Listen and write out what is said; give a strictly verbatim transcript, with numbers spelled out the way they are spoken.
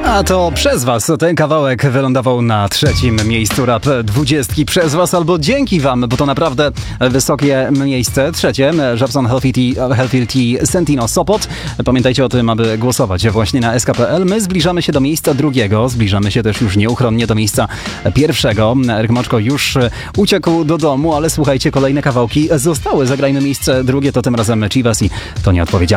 A to przez was ten kawałek wylądował na trzecim miejscu rap dwudziestki. Przez was albo dzięki wam, bo to naprawdę wysokie miejsce. Trzecie, Żabson Healthy Tea Sentino Sopot. Pamiętajcie o tym, aby głosować właśnie na S K P L. My zbliżamy się do miejsca drugiego, zbliżamy się też już nieuchronnie do miejsca pierwszego. Eryk Moczko już uciekł do domu, ale słuchajcie, kolejne kawałki zostały. Zagrajmy miejsce drugie, to tym razem Chivas i to nieodpowiedzialne.